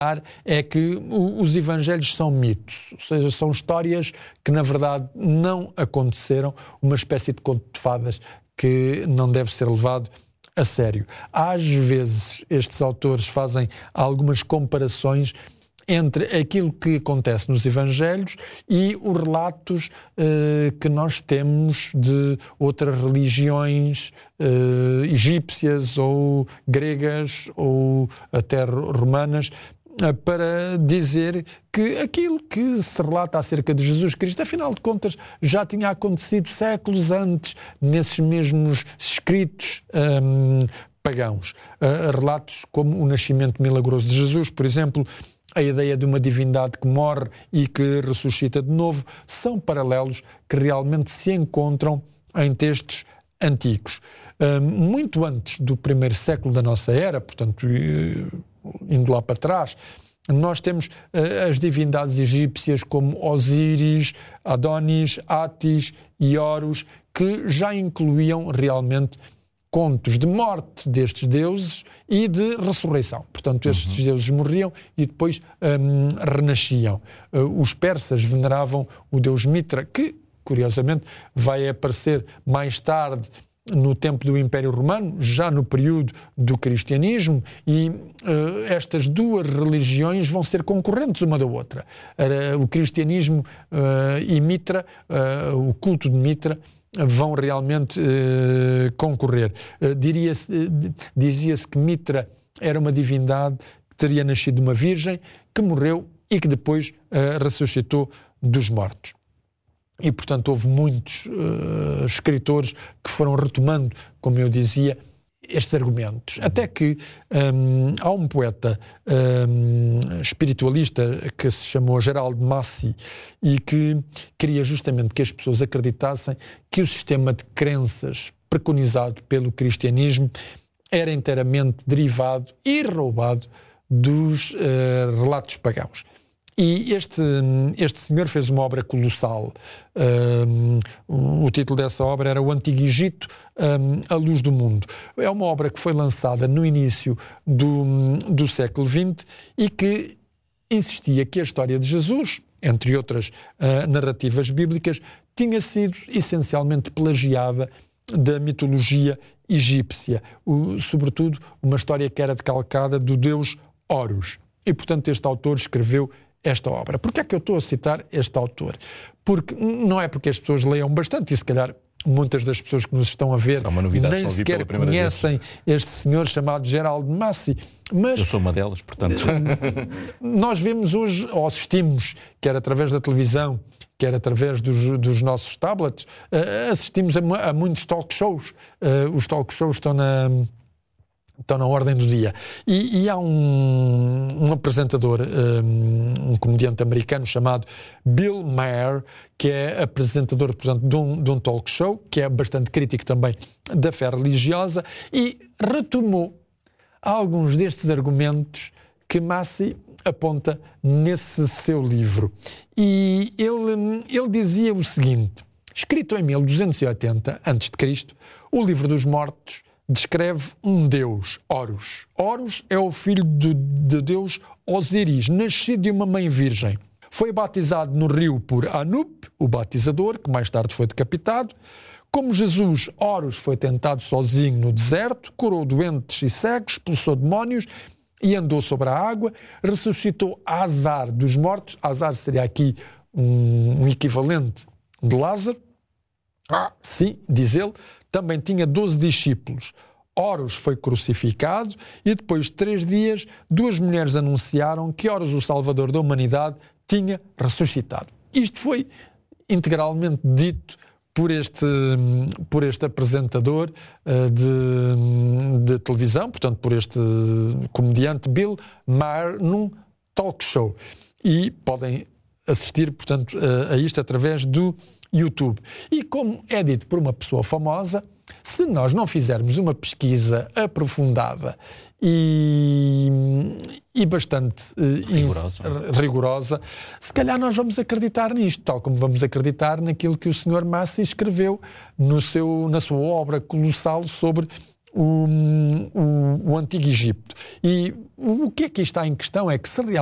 é que os evangelhos são mitos, ou seja, são histórias que na verdade não aconteceram, uma espécie de conto de fadas que não deve ser levado a sério. Às vezes estes autores fazem algumas comparações entre aquilo que acontece nos evangelhos e os relatos que nós temos de outras religiões egípcias ou gregas ou até romanas, para dizer que aquilo que se relata acerca de Jesus Cristo, afinal de contas, já tinha acontecido séculos antes, nesses mesmos escritos pagãos. Relatos como o nascimento milagroso de Jesus, por exemplo, a ideia de uma divindade que morre e que ressuscita de novo, são paralelos que realmente se encontram em textos antigos. Muito antes do primeiro século da nossa era, portanto, indo lá para trás, nós temos as divindades egípcias como Osíris, Adonis, Atis e Horus, que já incluíam realmente contos de morte destes deuses e de ressurreição. Portanto, estes deuses morriam e depois renasciam. Os persas veneravam o deus Mitra, que, curiosamente, vai aparecer mais tarde no tempo do Império Romano, já no período do cristianismo, e estas duas religiões vão ser concorrentes uma da outra. O cristianismo e Mitra, o culto de Mitra, vão realmente concorrer. Dizia-se que Mitra era uma divindade que teria nascido de uma virgem, que morreu e que depois ressuscitou dos mortos. E, portanto, houve muitos escritores que foram retomando, como eu dizia, estes argumentos. Até que há um poeta espiritualista que se chamou Gerald Massey e que queria justamente que as pessoas acreditassem que o sistema de crenças preconizado pelo cristianismo era inteiramente derivado e roubado dos relatos pagãos. E este senhor fez uma obra colossal. O título dessa obra era O Antigo Egito, a Luz do Mundo. É uma obra que foi lançada no início do século XX e que insistia que a história de Jesus, entre outras narrativas bíblicas, tinha sido essencialmente plagiada da mitologia egípcia, sobretudo uma história que era decalcada do deus Horus. E, portanto, este autor escreveu esta obra. Porquê é que eu estou a citar este autor? Porque não é porque as pessoas leiam bastante, e se calhar muitas das pessoas que nos estão a ver nem sequer conhecem este senhor chamado Gerald Massey. Mas eu sou uma delas, portanto. Nós vemos hoje, ou assistimos, quer através da televisão, quer através dos nossos tablets, assistimos a muitos talk shows. Os talk shows estão na ordem do dia. E há um apresentador, um comediante americano chamado Bill Maher, que é apresentador, portanto, de um talk show, que é bastante crítico também da fé religiosa, e retomou alguns destes argumentos que Massey aponta nesse seu livro. E ele dizia o seguinte: escrito em 1280 a.C., o Livro dos Mortos descreve um deus, Horus. Horus é o filho de Deus Osíris, nascido de uma mãe virgem. Foi batizado no rio por Anup, o batizador, que mais tarde foi decapitado. Como Jesus, Horus foi tentado sozinho no deserto, curou doentes e cegos, expulsou demónios e andou sobre a água, ressuscitou Azar dos mortos. Azar seria aqui um equivalente de Lázaro. Sim, diz ele, também tinha 12 discípulos. Horus foi crucificado e depois de 3 dias, 2 mulheres anunciaram que Horus, o Salvador da humanidade, tinha ressuscitado. Isto foi integralmente dito por este apresentador de televisão, portanto, por este comediante Bill Maher, num talk show. E podem assistir, portanto, a isto através do YouTube. E como é dito por uma pessoa famosa, se nós não fizermos uma pesquisa aprofundada e bastante rigorosa, se calhar nós vamos acreditar nisto, tal como vamos acreditar naquilo que o Sr. Massey escreveu na sua obra colossal sobre o Antigo Egito. E o que aqui está em questão é que se